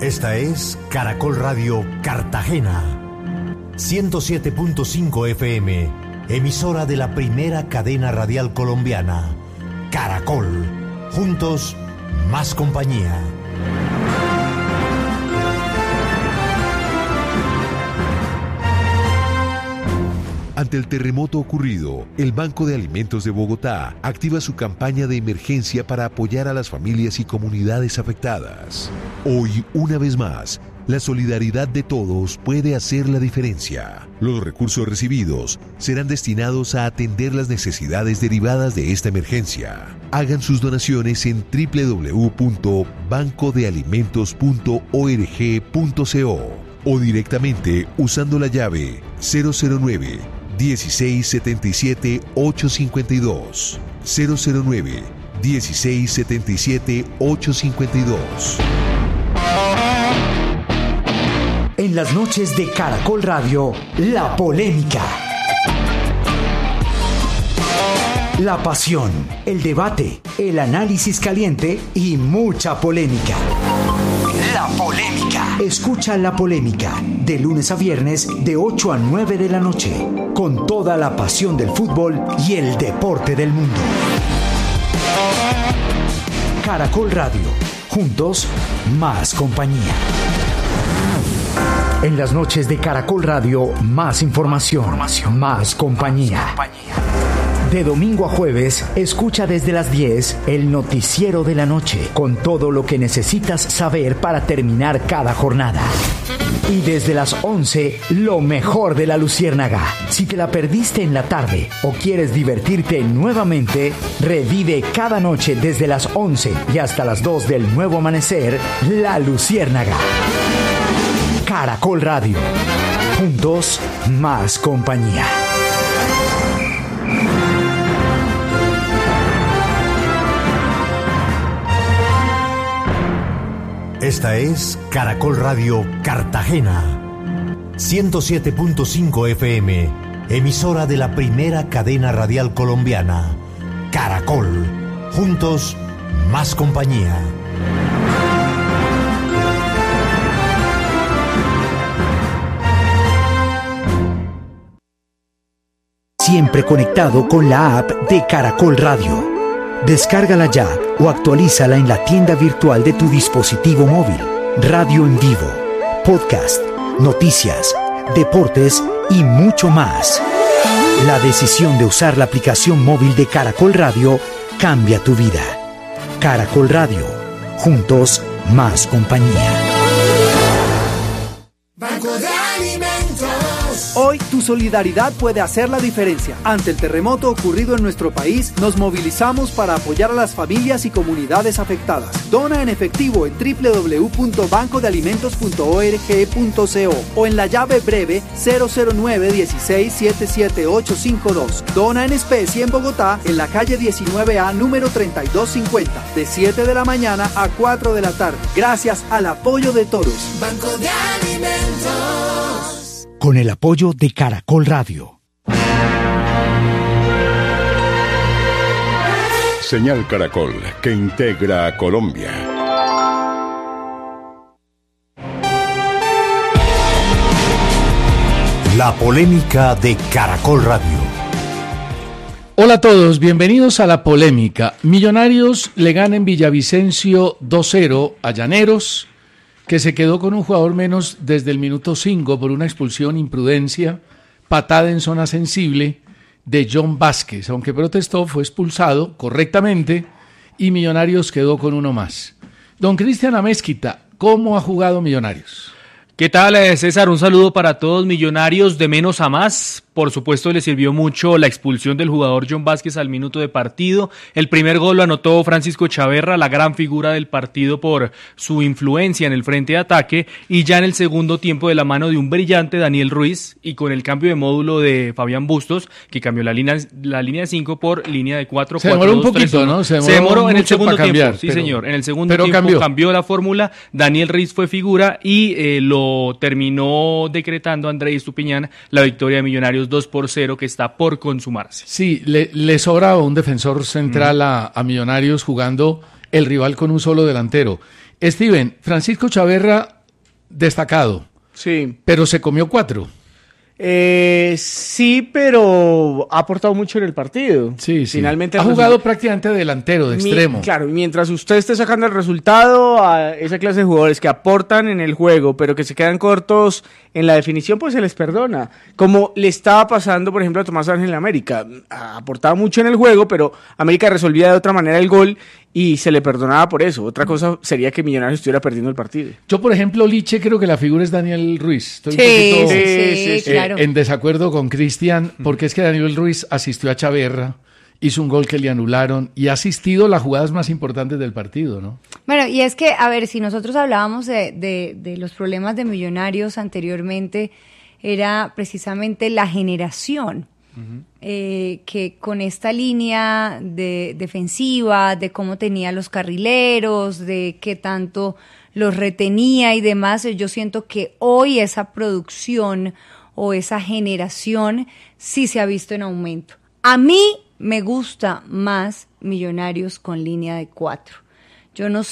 Esta es Caracol Radio Cartagena, 107.5 FM, emisora de la primera cadena radial colombiana. Caracol, juntos, más compañía. Ante el terremoto ocurrido, el Banco de Alimentos de Bogotá activa su campaña de emergencia para apoyar a las familias y comunidades afectadas. Hoy, una vez más, la solidaridad de todos puede hacer la diferencia. Los recursos recibidos serán destinados a atender las necesidades derivadas de esta emergencia. Hagan sus donaciones en www.bancodealimentos.org.co o directamente usando la llave 009 1677 852 009 1677 852. En las noches de Caracol Radio, la polémica. La pasión, el debate, el análisis caliente y mucha polémica. La polémica. Escucha La Polémica, de lunes a viernes, de 8 a 9 de la noche, con toda la pasión del fútbol y el deporte del mundo. Caracol Radio, juntos, más compañía. En las noches de Caracol Radio, más información, más compañía. De domingo a jueves, escucha desde las 10 el noticiero de la noche, con todo lo que necesitas saber para terminar cada jornada. Y desde las 11, lo mejor de La Luciérnaga. Si te la perdiste en la tarde o quieres divertirte nuevamente, revive cada noche desde las 11 y hasta las 2 del nuevo amanecer, La Luciérnaga. Caracol Radio. Juntos, más compañía. Esta es Caracol Radio Cartagena, 107.5 FM, emisora de la primera cadena radial colombiana. Caracol, juntos, más compañía. Siempre conectado con la app de Caracol Radio. Descárgala ya o actualízala en la tienda virtual de tu dispositivo móvil. Radio en vivo, podcast, noticias, deportes y mucho más. La decisión de usar la aplicación móvil de Caracol Radio cambia tu vida. Caracol Radio, juntos, más compañía. Banco de Alimentos. Hoy tu solidaridad puede hacer la diferencia. Ante el terremoto ocurrido en nuestro país, nos movilizamos para apoyar a las familias y comunidades afectadas. Dona en efectivo en www.bancodealimentos.org.co o en la llave breve 009 16 77 852. Dona en especie en Bogotá, en la calle 19A número 3250, de 7 de la mañana a 4 de la tarde. Gracias al apoyo de todos. Banco de Alimentos. Con el apoyo de Caracol Radio. Señal Caracol, que integra a Colombia. La polémica de Caracol Radio. Hola a todos, bienvenidos a La Polémica. Millonarios le gana en Villavicencio 2-0 a Llaneros, que se quedó con un jugador menos desde el minuto 5 por una expulsión, imprudencia, patada en zona sensible de John Vázquez. Aunque protestó, fue expulsado correctamente y Millonarios quedó con uno más. Don Cristian Amezquita, ¿cómo ha jugado Millonarios? ¿Qué tal, César? Un saludo para todos. Millonarios de menos a más. Por supuesto, le sirvió mucho la expulsión del jugador John Vázquez al minuto de partido. El primer gol lo anotó Francisco Chaverra, la gran figura del partido por su influencia en el frente de ataque. Y ya en el segundo tiempo, de la mano de un brillante Daniel Ruiz y con el cambio de módulo de Fabián Bustos, que cambió la línea de 5 por línea de 4. Se demoró un poquito, ¿no? Se demoró en el segundo tiempo. Sí, señor. En el segundo tiempo cambió la fórmula. Daniel Ruiz fue figura y lo terminó decretando Andrés Estupiñán la victoria de Millonarios 2-0, que está por consumarse. Sí, le sobraba un defensor central a Millonarios, jugando el rival con un solo delantero. Steven, Francisco Chaverra, destacado. Sí. Pero se comió 4. Sí, pero ha aportado mucho en el partido. Sí. Finalmente ha jugado prácticamente delantero, de extremo. Claro, mientras usted esté sacando el resultado a esa clase de jugadores que aportan en el juego, pero que se quedan cortos en la definición, pues se les perdona. Como le estaba pasando, por ejemplo, a Tomás Ángel en América. Aportaba mucho en el juego, pero América resolvía de otra manera el gol y se le perdonaba por eso. Otra cosa sería que Millonarios estuviera perdiendo el partido. Yo, por ejemplo, Liche, creo que la figura es Daniel Ruiz. Estoy un poquito claro. En desacuerdo con Cristian, porque es que Daniel Ruiz asistió a Chaverra, hizo un gol que le anularon y ha asistido a las jugadas más importantes del partido, ¿no? Bueno, y es que, a ver, si nosotros hablábamos de los problemas de Millonarios anteriormente, era precisamente la generación. Que con esta línea defensiva, de cómo tenía los carrileros, de qué tanto los retenía y demás, yo siento que hoy esa producción o esa generación sí se ha visto en aumento. A mí me gusta más Millonarios con línea de 4. Yo no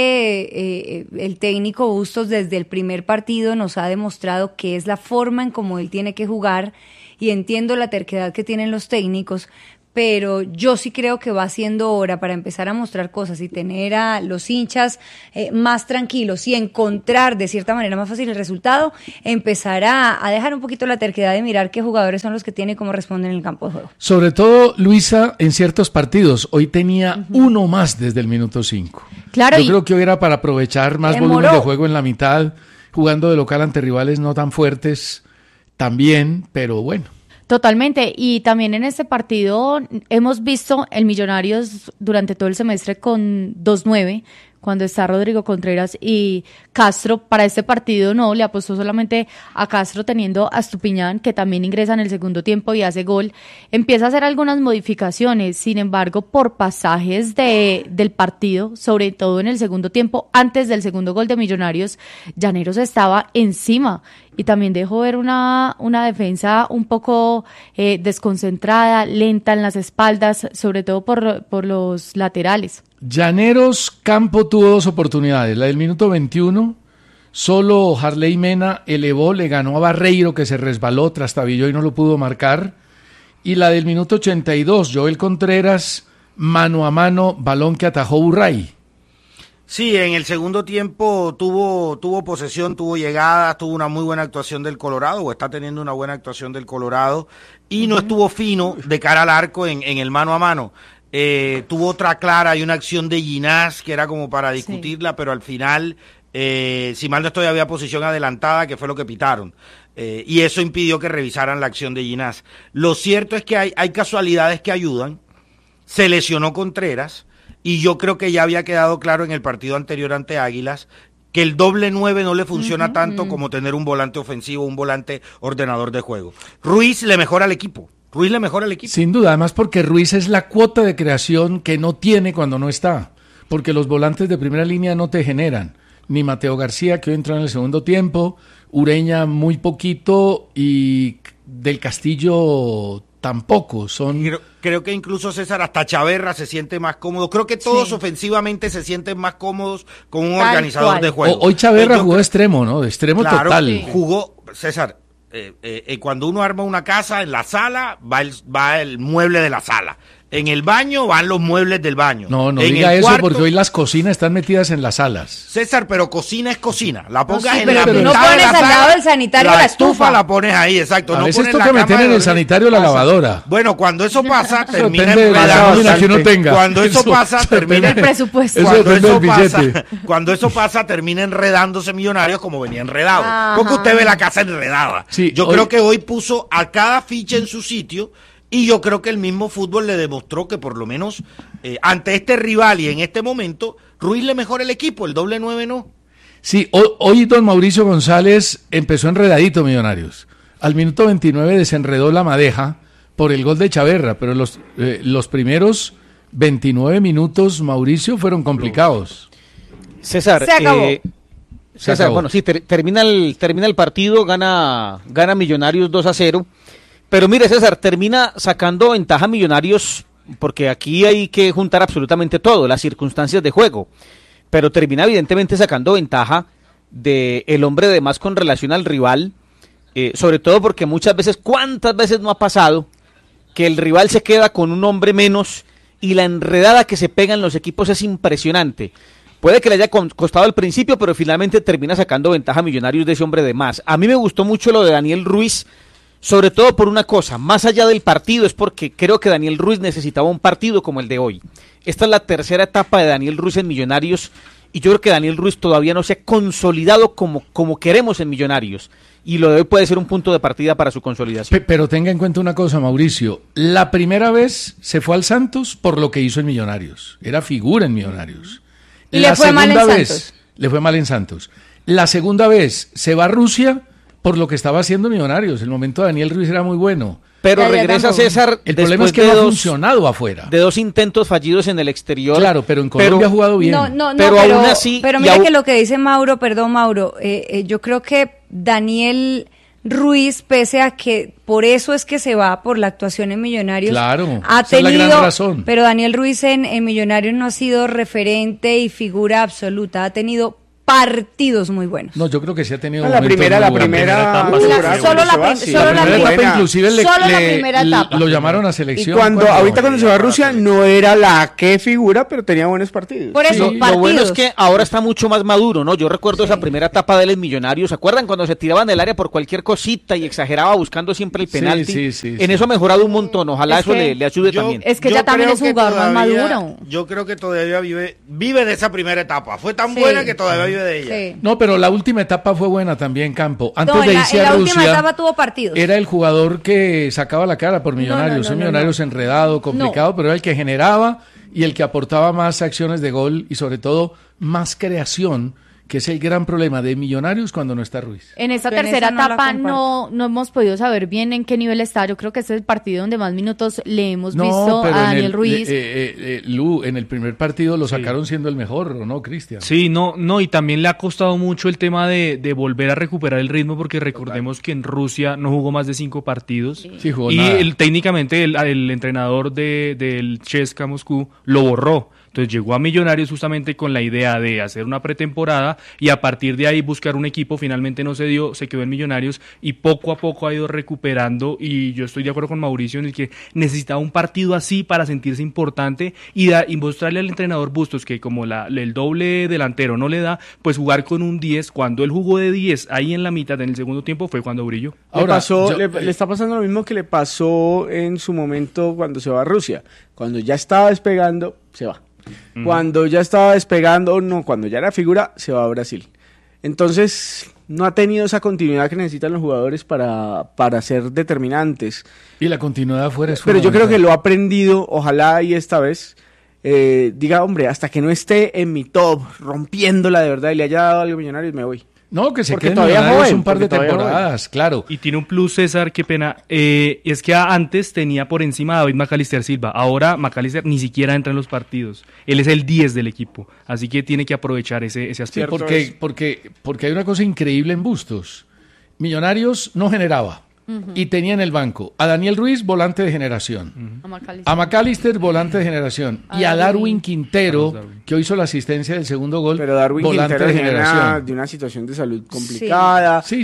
sé, el técnico Bustos desde el primer partido nos ha demostrado que es la forma en cómo él tiene que jugar, y entiendo la terquedad que tienen los técnicos, pero yo sí creo que va siendo hora para empezar a mostrar cosas y tener a los hinchas más tranquilos y encontrar de cierta manera más fácil el resultado, empezar a dejar un poquito la terquedad de mirar qué jugadores son los que tienen y cómo responden en el campo de juego. Sobre todo, Luisa, en ciertos partidos, hoy tenía uno más desde el minuto 5. Claro, yo creo que hoy era para aprovechar más volumen de juego en la mitad, jugando de local ante rivales no tan fuertes también, pero bueno. Totalmente, y también en este partido hemos visto el Millonarios durante todo el semestre con 2-9, cuando está Rodrigo Contreras y Castro. Para este partido no, le apostó solamente a Castro, teniendo a Estupiñán, que también ingresa en el segundo tiempo y hace gol. Empieza a hacer algunas modificaciones, sin embargo, por pasajes del partido, sobre todo en el segundo tiempo, antes del segundo gol de Millonarios, Llaneros estaba encima y también dejó ver una defensa un poco desconcentrada, lenta en las espaldas, sobre todo por los laterales. Llaneros Campo tuvo 2 oportunidades. La del minuto 21, solo Harley Mena elevó, le ganó a Barreiro, que se resbaló, trastabilló y no lo pudo marcar. Y la del minuto 82, Joel Contreras, mano a mano, balón que atajó Burray. Sí, en el segundo tiempo tuvo posesión, tuvo llegadas, tuvo una muy buena actuación del Colorado, o está teniendo una buena actuación del Colorado, y no estuvo fino de cara al arco en el mano a mano. Tuvo otra clara y una acción de Ginás que era como para discutirla, sí, pero al final, si mal no estoy, había posición adelantada, que fue lo que pitaron. Y eso impidió que revisaran la acción de Ginás. Lo cierto es que hay casualidades que ayudan. Se lesionó Contreras, y yo creo que ya había quedado claro en el partido anterior ante Águilas que el doble 9 no le funciona tanto como tener un volante ofensivo, un volante ordenador de juego. Ruiz le mejora al equipo. Sin duda, además porque Ruiz es la cuota de creación que no tiene cuando no está, porque los volantes de primera línea no te generan, ni Mateo García, que hoy entró en el segundo tiempo, Ureña muy poquito, y del Castillo tampoco. Creo que incluso, César, hasta Chaverra se siente más cómodo. Creo que todos ofensivamente se sienten más cómodos con un organizador de juego. Hoy Chaverra jugó de extremo, ¿no? De extremo total. Sí. Jugó, César, cuando uno arma una casa, en la sala va el mueble de la sala. En el baño van los muebles del baño. No diga eso, porque hoy las cocinas están metidas en las salas. César, pero cocina es cocina. La pongas en la mitad no pones de la al sala, lado del sanitario la estufa. La pones ahí, exacto. A no veces pones toca la meter cama en el sanitario la lavadora. Bueno, cuando eso pasa, termina Cuando eso pasa, termina enredándose Millonarios como venía enredado. Ajá. Porque usted ve la casa enredada. Sí, yo creo que hoy puso a cada ficha en su sitio. Y yo creo que el mismo fútbol le demostró que por lo menos ante este rival y en este momento, Ruiz le mejora el equipo, el doble 9 no. Sí, hoy don Mauricio González empezó enredadito Millonarios. Al minuto 29 desenredó la madeja por el gol de Chaverra, pero los primeros 29 minutos, Mauricio, fueron complicados. César, se acabó. César, bueno, sí, termina el partido, gana Millonarios 2-0. Pero mire, César, termina sacando ventaja Millonarios, porque aquí hay que juntar absolutamente todo, las circunstancias de juego. pero termina evidentemente sacando ventaja del hombre de más con relación al rival, sobre todo porque muchas veces, ¿cuántas veces no ha pasado que el rival se queda con un hombre menos y la enredada que se pegan los equipos es impresionante? Puede que le haya costado al principio, pero finalmente termina sacando ventaja a Millonarios de ese hombre de más. A mí me gustó mucho lo de Daniel Ruiz, sobre todo por una cosa, más allá del partido, es porque creo que Daniel Ruiz necesitaba un partido como el de hoy. Esta es la tercera etapa de Daniel Ruiz en Millonarios, y yo creo que Daniel Ruiz todavía no se ha consolidado como queremos en Millonarios, y lo de hoy puede ser un punto de partida para su consolidación. Pero tenga en cuenta una cosa, Mauricio, la primera vez se fue al Santos por lo que hizo en Millonarios, era figura en Millonarios. Y le fue mal en Santos. Le fue mal en Santos. La segunda vez se va a Rusia por lo que estaba haciendo Millonarios. El momento de Daniel Ruiz era muy bueno. Pero regresa César. El problema es que no ha funcionado afuera. De 2 intentos fallidos en el exterior. Claro, pero en Colombia ha jugado bien. Pero aún así. Pero mira que lo que dice Mauro, yo creo que Daniel Ruiz, pese a que por eso es que se va por la actuación en Millonarios, claro, ha tenido, es la gran razón. Pero Daniel Ruiz en Millonarios no ha sido referente y figura absoluta, ha tenido partidos muy buenos. No, yo creo que sí ha tenido la primera etapa, solo la primera etapa, inclusive lo llamaron a selección. Y ahorita cuando se va a Rusia no era la que figura, pero tenía buenos partidos. Por eso, lo bueno es que ahora está mucho más maduro, ¿no? Yo recuerdo esa primera etapa de él en Millonarios, ¿se acuerdan cuando se tiraban del área por cualquier cosita y exageraba buscando siempre el penalti? En eso ha mejorado un montón, ojalá eso le ayude también. Es que ya también es un jugador más maduro. Yo creo que todavía vive de esa primera etapa, fue tan buena que todavía de ella. Sí. No, pero la última etapa fue buena también, Campo. Antes de irse en a la Rusia, última etapa tuvo partidos. Era el jugador que sacaba la cara por Millonarios. Millonarios enredado, complicado, pero era el que generaba y el que aportaba más acciones de gol y sobre todo más creación, que es el gran problema de Millonarios cuando no está Ruiz. En esa tercera etapa no hemos podido saber bien en qué nivel está. Yo creo que este es el partido donde más minutos le hemos visto a Daniel Ruiz. Lu, en el primer partido lo sacaron siendo el mejor, ¿no, Cristian? Sí, no, y también le ha costado mucho el tema de volver a recuperar el ritmo, porque recordemos que en Rusia no jugó más de 5 partidos. Sí, jugó y nada. Técnicamente el entrenador del CSKA Moscú lo borró. Entonces llegó a Millonarios justamente con la idea de hacer una pretemporada y a partir de ahí buscar un equipo. Finalmente no se dio, se quedó en Millonarios y poco a poco ha ido recuperando, y yo estoy de acuerdo con Mauricio en el que necesitaba un partido así para sentirse importante y mostrarle al entrenador Bustos que como el doble delantero no le da, pues jugar con un 10. Cuando él jugó de 10 ahí en la mitad en el segundo tiempo fue cuando brilló. Ahora, le está pasando lo mismo que le pasó en su momento cuando se va a Rusia. Cuando ya estaba despegando, se va. Cuando ya estaba despegando, cuando ya era figura, se va a Brasil. Entonces, no ha tenido esa continuidad que necesitan los jugadores para ser determinantes. Y la continuidad fuera es Pero yo creo que lo ha aprendido, ojalá y esta vez diga, hombre, hasta que no esté en mi top, rompiéndola de verdad y le haya dado algo a Millonarios, me voy. No, que se porque quede todavía Millonarios joven, un par de porque todavía temporadas, claro. Y tiene un plus, César, qué pena, es que antes tenía por encima a David Macalister Silva, ahora Macalister ni siquiera entra en los partidos, él es el 10 del equipo, así que tiene que aprovechar ese aspecto. Porque hay una cosa increíble en Bustos, Millonarios no generaba. Y tenía en el banco a Daniel Ruiz, volante de generación, a Macalister, volante de generación, y a Darwin Quintero, que hoy hizo la asistencia del segundo gol, pero Darwin volante Quintero de generación. de una situación de salud complicada. Sí,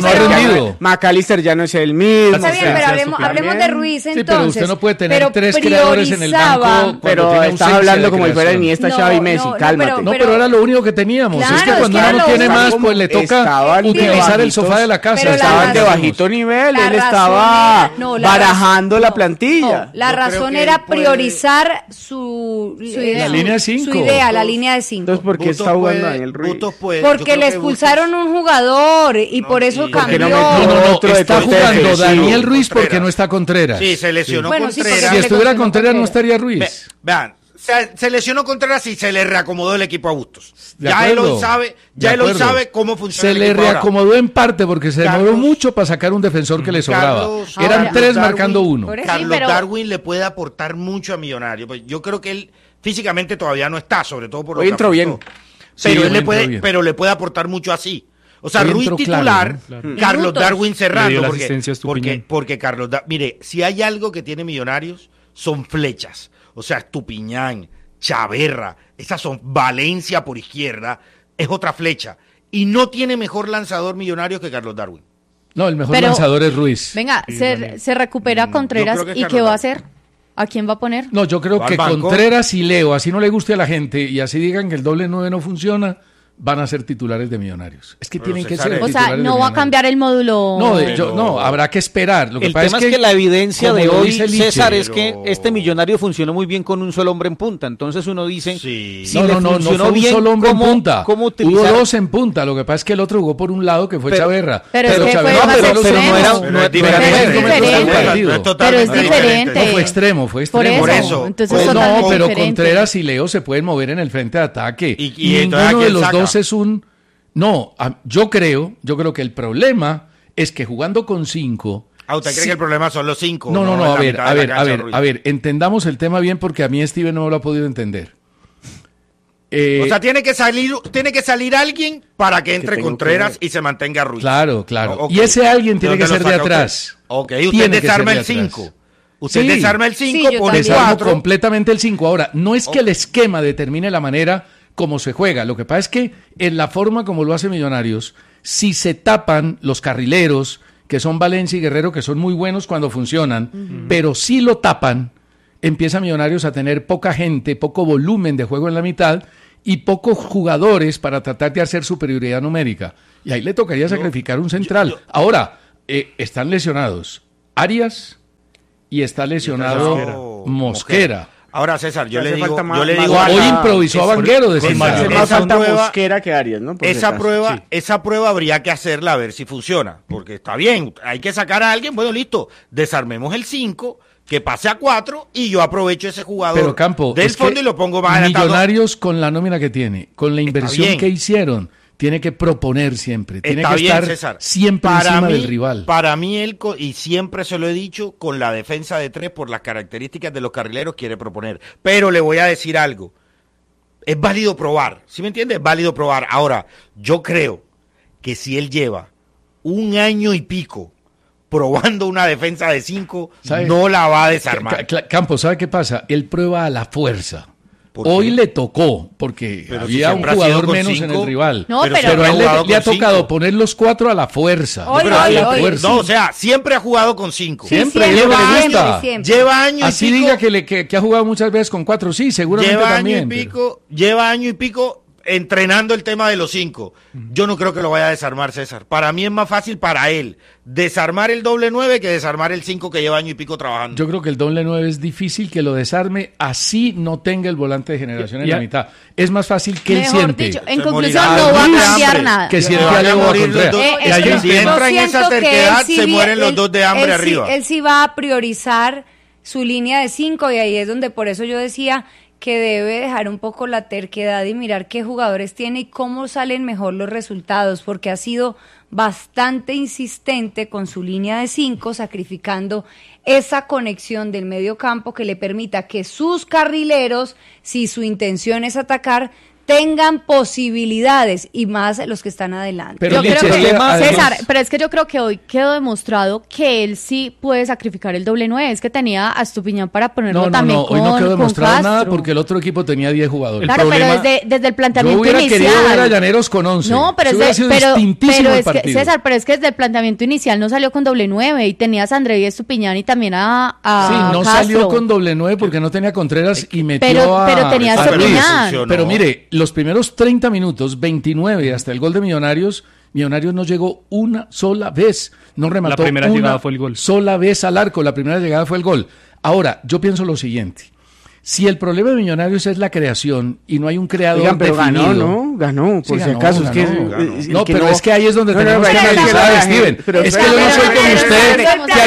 Macalister ya no es el mismo. Está bien, pero hablemos de Ruiz entonces. Sí, pero usted no puede tener 3 creadores en el banco. Pero estás hablando como si fuera Iniesta, Xavi, Messi, cálmate. No, pero era lo único que teníamos. Claro, es que cuando uno no tiene más, pues le toca utilizar el sofá de la casa. Estaban de bajito nivel, él estaba barajando la plantilla. No, la razón era priorizar su idea. La línea de 5. Su idea, la línea de 5. Entonces, ¿por qué está jugando Daniel Ruiz? Porque le expulsaron un jugador y por eso cambió. No, está jugando Daniel Ruiz porque no está Contreras. Sí, se lesionó Contreras. Si estuviera Contreras no estaría Ruiz. Vean, se lesionó Contreras y se le reacomodó el equipo a Bustos. Ya él hoy sabe cómo funciona el equipo. Se le reacomodó en parte porque se demoró mucho para sacar un defensor que le sobraba. Eran 3 marcando 1. Carlos Darwin le puede aportar mucho a Millonarios. Pues yo creo que él físicamente todavía no está, sobre todo por lo que entró bien. Pero él le puede aportar mucho así. O sea, Ruiz titular, claro. Carlos Darwin cerrando, porque Carlos Darwin, mire, si hay algo que tiene Millonarios son flechas. O sea, Estupiñán, Chaverra, esas son Valencia por izquierda, es otra flecha. Y no tiene mejor lanzador Millonario que Carlos Darwin. No, el mejor lanzador es Ruiz. Venga, se recupera Contreras y ¿qué va a hacer? ¿A quién va a poner? No, yo creo que Contreras y Leo, así no le guste a la gente y así digan que el doble 9 no funciona, van a ser titulares de Millonarios. Es que tienen que ser. O sea, no va a cambiar el módulo. No, habrá que esperar. Lo que el pasa tema es que la evidencia de hoy, César, es que este Millonario funcionó muy bien con un solo hombre en punta. Entonces uno dice, si no fue un solo hombre en punta. Hubo dos en punta. Lo que pasa es que el otro jugó por un lado que fue Chaverra. Pero es diferente. No fue extremo. Por eso. Entonces, pero Contreras y Leo se pueden mover en el frente de ataque. Y ninguno de los dos es un... No, yo creo que el problema es que jugando con 5... ¿Usted cree que el problema son los 5? No, a ver, entendamos el tema bien porque a mí Steven no me lo ha podido entender. O sea, tiene que salir alguien para que entre Contreras y se mantenga Ruiz. Claro. Okay. Y ese alguien tiene que ser de atrás. Usted desarma el 5. Usted desarma el 5 por el 4. Desarmo completamente el 5. Ahora, no es que el esquema determine la manera como se juega. Lo que pasa es que en la forma como lo hace Millonarios, si se tapan los carrileros, que son Valencia y Guerrero, que son muy buenos cuando funcionan, pero si lo tapan, empieza Millonarios a tener poca gente, poco volumen de juego en la mitad y pocos jugadores para tratar de hacer superioridad numérica. Y ahí le tocaría sacrificar un central. Ahora, están lesionados Arias y está lesionado Mosquera. Ahora, César, yo le digo hoy improvisó a Vanguero. Hace más falta Mosquera que Arias, ¿no? Esa prueba habría que hacerla a ver si funciona, porque está bien, hay que sacar a alguien, bueno, listo, desarmemos el 5, que pase a 4 y yo aprovecho ese jugador pero Campo, del fondo y lo pongo más adelantado. Millonarios con la nómina que tiene, con la inversión que hicieron, tiene que proponer siempre, tiene que estar César, siempre encima del rival. Para mí él, y siempre se lo he dicho, con la defensa de 3, por las características de los carrileros, quiere proponer. Pero le voy a decir algo, es válido probar, ¿sí me entiendes? Es válido probar. Ahora, yo creo que si él lleva 1 año y pico probando una defensa de 5, no la va a desarmar. Campos, ¿sabe qué pasa? Él prueba a la fuerza. Hoy le tocó, porque había un jugador menos 5, en el rival. No, pero a él le ha tocado poner los 4 a la fuerza. No, o sea, siempre ha jugado con 5. Siempre. Lleva año así y pico. Así diga que ha jugado muchas veces con 4, sí, seguramente también. Lleva año y pico entrenando el tema de los 5. Yo no creo que lo vaya a desarmar, César. Para mí es más fácil para él desarmar el doble 9 que desarmar el 5 que lleva año y pico trabajando. Yo creo que el doble 9 es difícil que lo desarme, así no tenga el volante de generación en la mitad. Es más fácil que él siente. Dicho, en conclusión, no va a cambiar nada. Que siente a Leo Contreras. Si entra en esa terquedad, se mueren los dos de hambre arriba. Él sí va a priorizar su línea de 5 y ahí es donde por eso yo decía que debe dejar un poco la terquedad y mirar qué jugadores tiene y cómo salen mejor los resultados, porque ha sido bastante insistente con su línea de 5, sacrificando esa conexión del medio campo que le permita que sus carrileros, si su intención es atacar, tengan posibilidades y más los que están adelante. Pero César, pero es que yo creo que hoy quedó demostrado que él sí puede sacrificar el doble 9, es que tenía a Estupiñán para ponerlo también con Castro. Hoy no quedó demostrado nada porque el otro equipo tenía 10 jugadores. Claro, pero desde el planteamiento inicial. Yo hubiera querido ver a Llaneros con 11. No, pero es que César, pero es que desde el planteamiento inicial no salió con doble 9 y tenías a André Estupiñán y también a no Castro. Salió con doble 9 porque no tenía Contreras y metió pero tenía a Estupiñán. Pero mire, los primeros 30 minutos, 29 hasta el gol de Millonarios no llegó una sola vez, no remató sola vez al arco, la primera llegada fue el gol. Ahora, yo pienso lo siguiente, si el problema de Millonarios es la creación y no hay un creador definido... Ganó, por si acaso. Es que ahí es donde tenemos que analizar, Steven. Es que yo no soy como usted.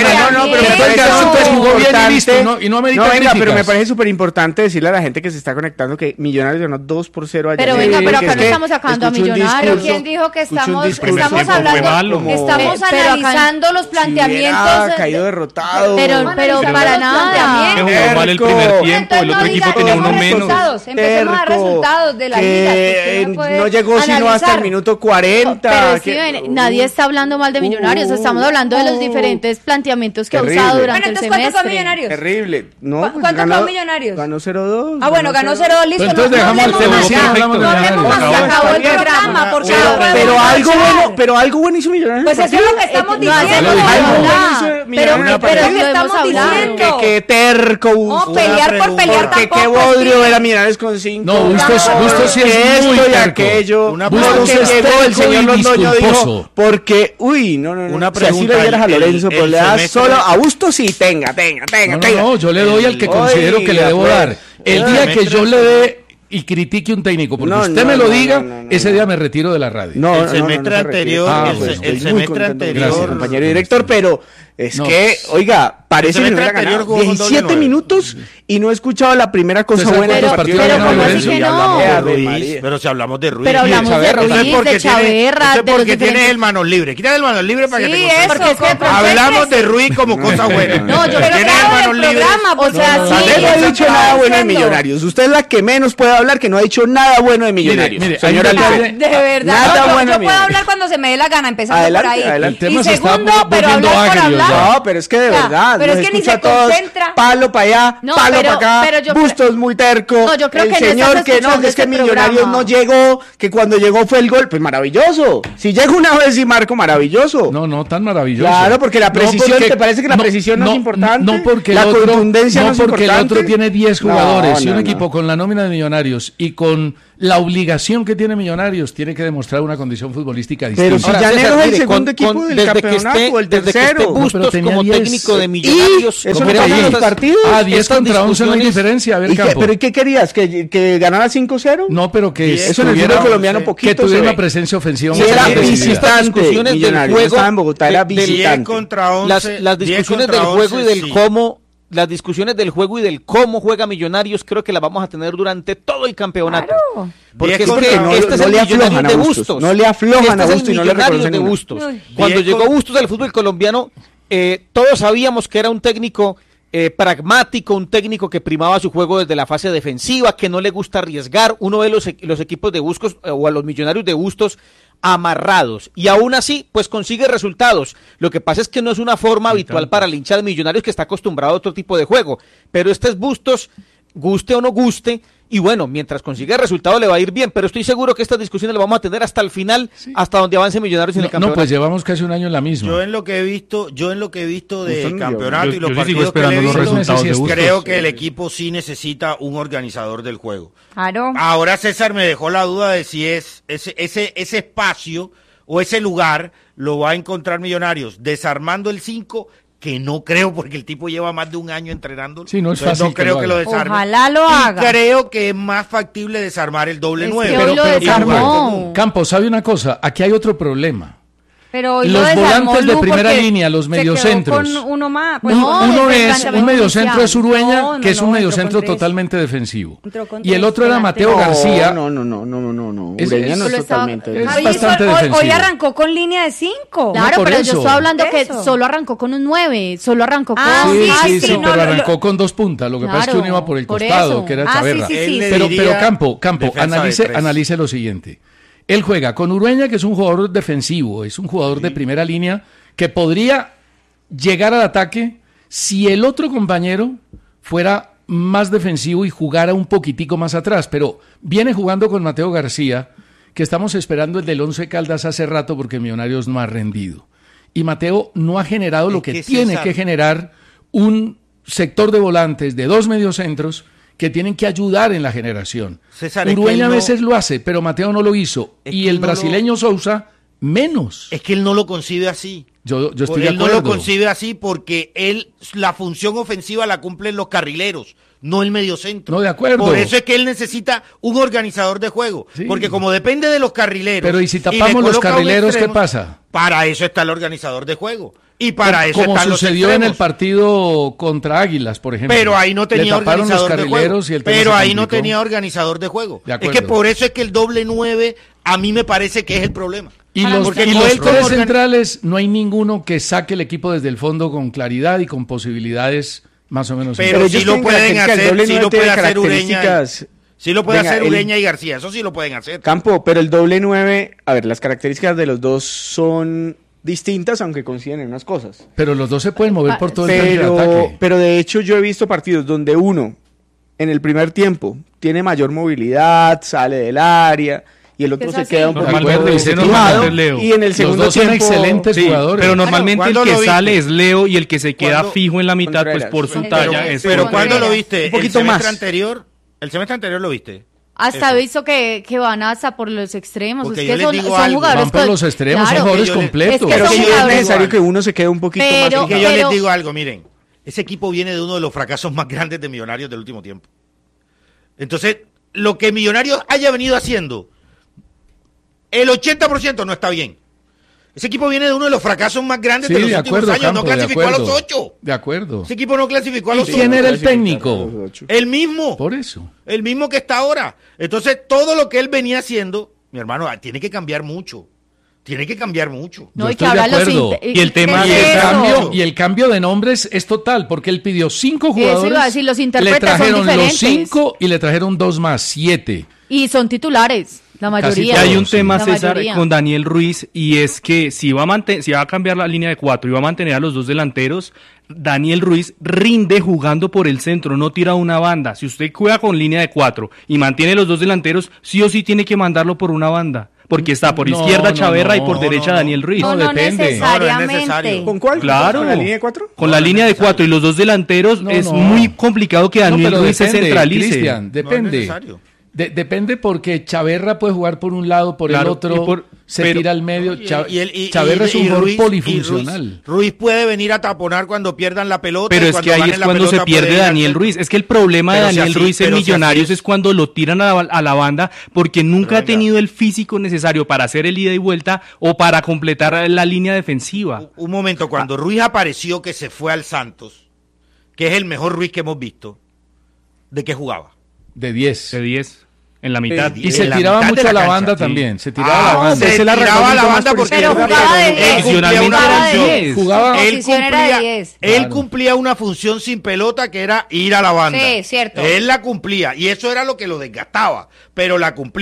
Pero me parece súper importante decirle a la gente que se está conectando que Millonarios ganó 2-0 allá. Pero venga, pero acá no estamos sacando a Millonarios. ¿Quién dijo que estamos hablando? Estamos analizando los planteamientos. Caído derrotado. Pero para nada. Que jugó mal el primer tiempo. el otro equipo tenía uno menos. Empecemos a dar resultados de la liga. No llegó sino hasta el minuto 40. Pero nadie está hablando mal de Millonarios, estamos hablando de los diferentes planteamientos que ha usado durante el semestre. ¿Cuánto fue Millonarios? Terrible. No, ¿Cuánto fue Millonarios? Ganó 0-2. Ah, bueno, ganó 0-2, listo. Entonces dejamos el tema, sí, hablamos de Millonarios. Acabó el programa, porque pero algo bueno hizo Millonarios. Pues eso es lo que estamos diciendo. Pero lo hemos hablado. Que terco. No, pelear por pelear tampoco. Que bodrio era Millonarios con 5. No, Bustos sí es muy esto y terco. aquello. Bustos es llegó el señor Londoño disculposo. Porque, no. Una si así le dieras a Lorenzo, pero le das solo a Bustos y tenga. No, yo le doy al que considero que le debo dar. El día que yo le dé y critique un técnico, porque usted me lo diga, ese día me retiro de la radio. El semestre anterior, el semestre anterior, compañero director, pero es que, oiga, parece que no hubiera ganado 17 minutos y no he escuchado la primera cosa buena del partido. Pero si hablamos de Ruiz. Pero hablamos de Ruiz, de Chaverra, de porque tiene el manos libres. Quita el manos libres para que te concentres. Hablamos de Ruiz como cosa buena. No, yo creo que manos libres. O sea, sí. Usted no ha dicho nada bueno de Millonarios. Usted es la que menos puede hablar, que no ha dicho nada bueno de Millonarios. Mire, señora de verdad. Nada bueno. Yo puedo hablar cuando se me dé la gana, empezando por ahí. Adelante. Y segundo, pero hablar por hablar. No, pero es que de verdad. Pero es que ni se concentra. Palo para allá, palo para acá. Bustos muy terco. No, yo creo el que señor que no, es que Millonarios no llegó, que cuando llegó fue el gol. Pues maravilloso. Si llega una vez y marco, maravilloso. No tan maravilloso. Claro, porque la precisión, ¿te parece que la precisión no es importante? No, porque la contundencia no es importante. El otro tiene 10 jugadores y un equipo con la nómina de Millonarios y con la obligación que tiene Millonarios tiene que demostrar una condición futbolística distinta. Pero si Llaneros es el segundo equipo del campeonato o el tercero. Bustos como técnico de Millonarios. ¿Eso no pasa en los partidos? 10 contra 11 no hay diferencia. A ver, Campo. ¿Pero qué querías? ¿Que ganara 5-0? No, pero que eso en el fútbol colombiano poquito que tuviera una presencia ofensiva. Si era visitante, Millonarios estaba en Bogotá, era visitante. Las discusiones del juego y del cómo... Las discusiones del juego y del cómo juega Millonarios creo que las vamos a tener durante todo el campeonato. Claro. Porque es que este es el Millonarios de Bustos. No le aflojan a Bustos y no le reconocen de Bustos. Cuando llegó Bustos al fútbol colombiano, todos sabíamos que era un técnico pragmático, un técnico que primaba su juego desde la fase defensiva, que no le gusta arriesgar. Uno ve los equipos de Bustos o a los Millonarios de Bustos amarrados y aún así pues consigue resultados. Lo que pasa es que no es una forma habitual para el hincha de Millonarios que está acostumbrado a otro tipo de juego, pero este es Bustos, guste o no guste, y bueno, mientras consigue resultado le va a ir bien, pero estoy seguro que estas discusiones las vamos a tener hasta el final, hasta donde avance Millonarios en el campeonato. No, pues llevamos casi un año en la misma. Yo en lo que he visto del campeonato y los partidos que le he visto, creo que el equipo sí necesita un organizador del juego. Claro. Ahora César me dejó la duda de si es ese espacio o ese lugar lo va a encontrar Millonarios desarmando el 5, que no creo porque el tipo lleva más de un año entrenando. Sí, no es fácil. No creo que lo desarme. Ojalá lo haga. Creo que es más factible desarmar el doble 9. Pero lo desarmó. Campos, ¿sabe una cosa? Aquí hay otro problema. Pero los volantes de primera línea, los mediocentros. Con uno más. Pues uno es un mediocentro es Urueña, que es un mediocentro totalmente defensivo. Y el otro era Mateo García. No. Ureña no es totalmente. Es bastante defensivo. Hoy arrancó con línea de 5. Claro, pero yo estoy hablando que solo arrancó con un 9, solo arrancó con... Sí, pero arrancó con 2 puntas. Lo que pasa es que uno iba por el costado, que era Chaverra. Pero Campo, analice lo siguiente. Él juega con Urueña, que es un jugador defensivo, es un jugador de primera línea que podría llegar al ataque si el otro compañero fuera más defensivo y jugara un poquitico más atrás, pero viene jugando con Mateo García, que estamos esperando el del Once Caldas hace rato porque Millonarios no ha rendido. Y Mateo no ha generado lo que tiene que generar un sector de volantes de 2 mediocentros que tienen que ayudar en la generación. César, Urueña a veces lo hace, pero Mateo no lo hizo. Y el brasileño Sousa, menos. Es que él no lo concibe así. Yo estoy de acuerdo. Él no lo concibe así porque la función ofensiva la cumplen los carrileros, no el mediocentro. No, de acuerdo. Por eso es que él necesita un organizador de juego. Sí. Porque como depende de los carrileros... Pero ¿y si tapamos los carrileros, qué pasa? Para eso está el organizador de juego. Y para eso como están los sucedió en el partido contra Águilas, por ejemplo. Pero ahí no tenía organizador de juego. Pero ahí no tenía organizador de juego. Es que por eso es que el doble 9 a mí me parece que es el problema. Y los tres centrales no hay ninguno que saque el equipo desde el fondo con claridad y con posibilidades Más o menos. Pero sí lo pueden hacer, sí lo puede hacer Ureña. Sí lo puede hacer Ureña y García, eso sí lo pueden hacer. Campo, pero el doble 9, a ver, las características de los dos son distintas, aunque coinciden en unas cosas. Pero los dos se pueden mover por todo el campo de ataque. Pero de hecho yo he visto partidos donde uno, en el primer tiempo, tiene mayor movilidad, sale del área, y el otro se queda un poquito Leo. Y en el segundo los dos tiempo, son excelentes jugadores. Pero normalmente el que sale es Leo y el que se queda fijo en la mitad, pues por su talla es. Pero ¿cuándo lo viste? Un poquito más. El semestre anterior lo viste. Hasta he visto que van hasta por los extremos. Porque es yo que les son, digo son algo. jugadores Van por los extremos, son jugadores completos. Es que pero son sí es jugadores. necesario que uno se quede un poquito más. Que yo les digo algo, miren, ese equipo viene de uno de los fracasos más grandes de Millonarios del último tiempo. Entonces, lo que Millonarios haya venido haciendo, el 80% no está bien. Ese equipo viene de uno de los fracasos más grandes de los últimos años. Campo, no clasificó a los 8. De acuerdo. Ese equipo no clasificó a los 8. ¿Quién era el técnico? El mismo. Por eso. El mismo que está ahora. Entonces, todo lo que él venía haciendo, mi hermano, tiene que cambiar mucho. Tiene que cambiar mucho. No, y que ahora y el tema y el cambio de nombres es total, porque él pidió 5 jugadores. Eso iba a decir, los le intérpretes trajeron son diferentes. los 5 y le trajeron 2 más, 7. Y son titulares, la mayoría. Y hay un tema, La César, mayoría. con Daniel Ruiz, y es que si va a cambiar la línea de 4 y va a mantener a los 2 delanteros, Daniel Ruiz rinde jugando por el centro, no tira una banda. Si usted juega con línea de 4 y mantiene los 2 delanteros, sí o sí tiene que mandarlo por una banda. Porque está por izquierda Chaverra y por derecha Daniel Ruiz. No, depende. necesariamente. ¿Con cuál? Claro. ¿Con la línea de 4? Con la línea de 4 y los 2 delanteros es muy complicado que Daniel Ruiz se centralice. Cristian, depende. Depende porque Chaverra puede jugar por un lado, por el otro, tira al medio. Chaverra es un jugador polifuncional. Ruiz puede venir a taponar cuando pierdan la pelota. Pero es que ahí es cuando se pierde Daniel Ruiz. Es que el problema de Daniel Ruiz en Millonarios es cuando lo tiran a la banda porque nunca ha tenido el físico necesario para hacer el ida y vuelta o para completar la línea defensiva. Un momento, cuando Ruiz apareció que se fue al Santos, que es el mejor Ruiz que hemos visto, ¿de qué jugaba? De 10. De 10. En la mitad. Y se tiraba mucho a la banda también. Se tiraba a la banda. Se tiraba a la banda porque pero jugaba de 10. Él cumplía una función sin pelota que era ir a la banda. Sí, cierto. Él la cumplía y eso era lo que lo desgastaba, pero la cumplía.